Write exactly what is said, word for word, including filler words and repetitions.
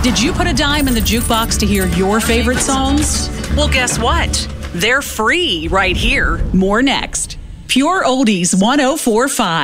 Did you put a dime in the jukebox to hear your favorite songs? Well, guess what? They're free right here. More next. Pure Oldies one oh four point five.